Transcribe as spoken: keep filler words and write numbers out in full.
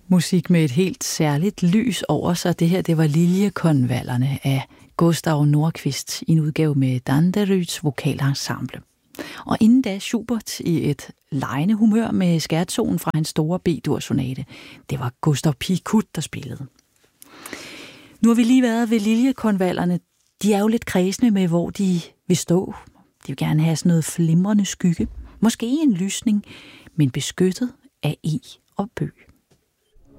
Musik med et helt særligt lys over sig. Det her, det var Liljekonvallerne af Gustav Nordqvist i en udgave med Danderyds vokalensemble. Og inden da Schubert i et legende humør med skærtonen fra hans store B-dur-sonate. Det var Gustav Picut, der spillede. Nu har vi lige været ved Liljekonvallerne. De er jo lidt kredsende med, hvor de vil stå. De vil gerne have sådan noget flimrende skygge. Måske en lysning, men beskyttet af eg og bøg.